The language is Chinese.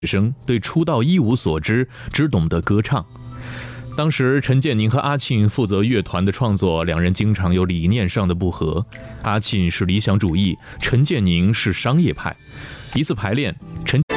生，对出道一无所知，只懂得歌唱。当时陈建宁和阿庆负责乐团的创作，两人经常有理念上的不合。阿庆是理想主义，陈建宁是商业派。一次排练，陈